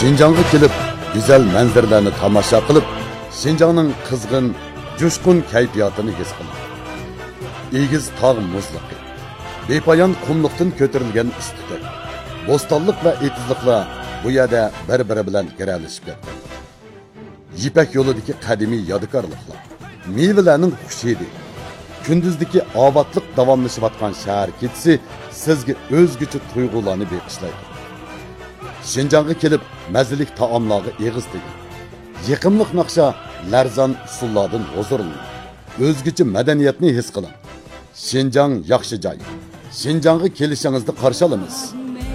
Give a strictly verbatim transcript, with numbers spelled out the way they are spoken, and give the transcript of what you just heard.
Şinjanğa kelib, güzel manzarlarni tomosha qilib, Şinjanning qizg'in, jo'shqin kayfiyatini his qiling. Egiz tog' muzliqi, bepoyon qumliqdan ko'tarilgan istiqlik, bo'stonliq va etizliqlar bu yerda bir-biri bilan giralishib ketgan. Yipak yo'lidagi qadimiy yodgorliklar, mevalarning xushidi, kunduzdagi obodlik davomlashayotgan shahar ketisi sizga o'zgacha tuyg'ularni beqishlaydi. Şinjanğa kelib, mazalik taomlarga eg'iz teging. Yiqimliq naqsha, larzon usullardan huzurlaning. O'zgacha madaniyatni his qiling. Şinjang yaxshi joy. Şinjanğa kelishingizni qarshi olamiz.